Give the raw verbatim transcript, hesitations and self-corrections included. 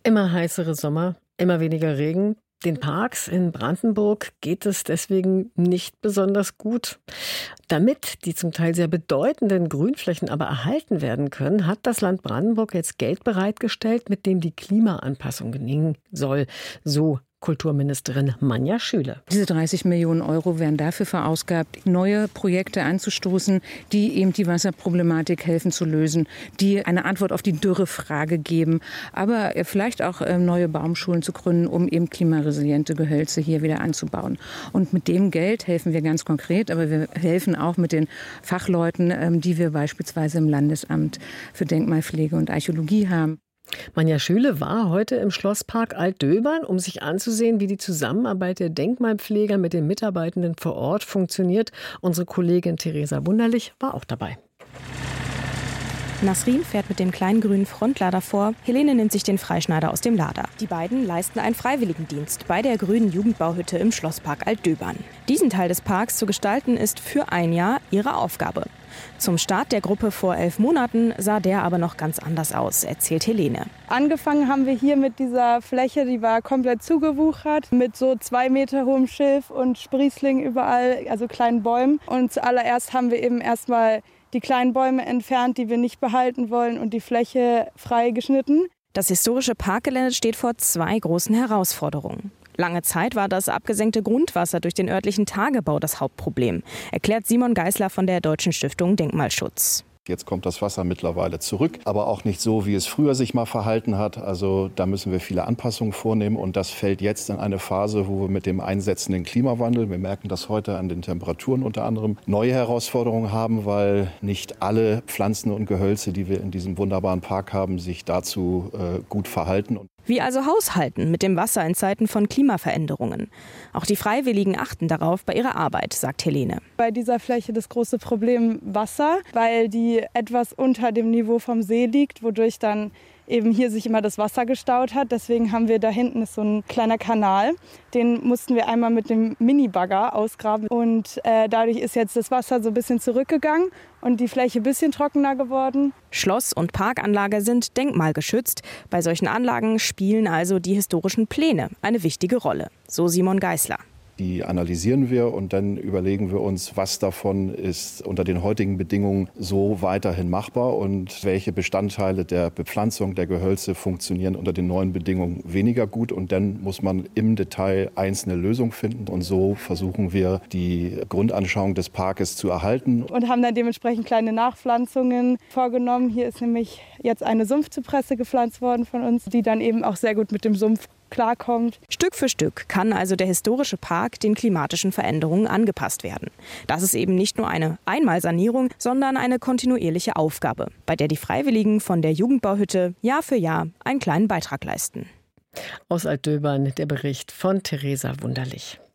Immer heißere Sommer, immer weniger Regen. Den Parks in Brandenburg geht es deswegen nicht besonders gut. Damit die zum Teil sehr bedeutenden Grünflächen aber erhalten werden können, hat das Land Brandenburg jetzt Geld bereitgestellt, mit dem die Klimaanpassung gelingen soll. So Kulturministerin Manja Schüle. Diese dreißig Millionen Euro werden dafür verausgabt, neue Projekte anzustoßen, die eben die Wasserproblematik helfen zu lösen, die eine Antwort auf die Dürrefrage geben, aber vielleicht auch neue Baumschulen zu gründen, um eben klimaresiliente Gehölze hier wieder anzubauen. Und mit dem Geld helfen wir ganz konkret, aber wir helfen auch mit den Fachleuten, die wir beispielsweise im Landesamt für Denkmalpflege und Archäologie haben. Manja Schüle war heute im Schlosspark Altdöbern, um sich anzusehen, wie die Zusammenarbeit der Denkmalpfleger mit den Mitarbeitenden vor Ort funktioniert. Unsere Kollegin Theresa Wunderlich war auch dabei. Nasrin fährt mit dem kleinen grünen Frontlader vor. Helene nimmt sich den Freischneider aus dem Lader. Die beiden leisten einen Freiwilligendienst bei der grünen Jugendbauhütte im Schlosspark Altdöbern. Diesen Teil des Parks zu gestalten ist für ein Jahr ihre Aufgabe. Zum Start der Gruppe vor elf Monaten sah der aber noch ganz anders aus, erzählt Helene. Angefangen haben wir hier mit dieser Fläche, die war komplett zugewuchert, mit so zwei Meter hohem Schilf und Sprießling überall, also kleinen Bäumen. Und zuallererst haben wir eben erstmal die kleinen Bäume entfernt, die wir nicht behalten wollen, und die Fläche frei geschnitten. Das historische Parkgelände steht vor zwei großen Herausforderungen. Lange Zeit war das abgesenkte Grundwasser durch den örtlichen Tagebau das Hauptproblem, erklärt Simon Geisler von der Deutschen Stiftung Denkmalschutz. Jetzt kommt das Wasser mittlerweile zurück, aber auch nicht so, wie es früher sich mal verhalten hat. Also da müssen wir viele Anpassungen vornehmen, und das fällt jetzt in eine Phase, wo wir mit dem einsetzenden Klimawandel, wir merken das heute an den Temperaturen unter anderem, neue Herausforderungen haben, weil nicht alle Pflanzen und Gehölze, die wir in diesem wunderbaren Park haben, sich dazu äh, gut verhalten. Wie also haushalten mit dem Wasser in Zeiten von Klimaveränderungen? Auch die Freiwilligen achten darauf bei ihrer Arbeit, sagt Helene. Bei dieser Fläche das große Problem Wasser, weil die etwas unter dem Niveau vom See liegt, wodurch dann eben hier sich immer das Wasser gestaut hat. Deswegen haben wir da hinten ist so ein kleiner Kanal. Den mussten wir einmal mit dem Mini-Bagger ausgraben. Und äh, dadurch ist jetzt das Wasser so ein bisschen zurückgegangen und die Fläche ein bisschen trockener geworden. Schloss- und Parkanlage sind denkmalgeschützt. Bei solchen Anlagen spielen also die historischen Pläne eine wichtige Rolle. So Simon Geisler. Die analysieren wir, und dann überlegen wir uns, was davon ist unter den heutigen Bedingungen so weiterhin machbar und welche Bestandteile der Bepflanzung der Gehölze funktionieren unter den neuen Bedingungen weniger gut. Und dann muss man im Detail einzelne Lösungen finden, und so versuchen wir, die Grundanschauung des Parkes zu erhalten. Und haben dann dementsprechend kleine Nachpflanzungen vorgenommen. Hier ist nämlich jetzt eine Sumpfzypresse gepflanzt worden von uns, die dann eben auch sehr gut mit dem Sumpf klarkommt. Stück für Stück kann also der historische Park den klimatischen Veränderungen angepasst werden. Das ist eben nicht nur eine Einmalsanierung, sondern eine kontinuierliche Aufgabe, bei der die Freiwilligen von der Jugendbauhütte Jahr für Jahr einen kleinen Beitrag leisten. Aus Altdöbern der Bericht von Theresa Wunderlich.